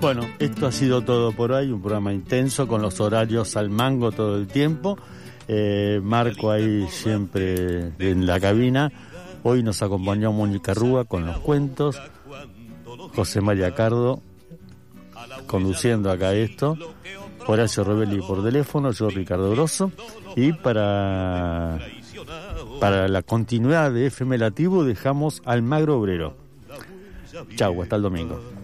Bueno, esto ha sido todo por hoy, un programa intenso con los horarios al mango todo el tiempo. Marco ahí siempre en la cabina. Hoy nos acompañó Mónica Rúa con los cuentos, José María Cardo conduciendo acá esto, Horacio Rebelli por teléfono, yo Ricardo Grosso, y para la continuidad de FM Lativo dejamos Almagro Obrero. Chau, hasta el domingo.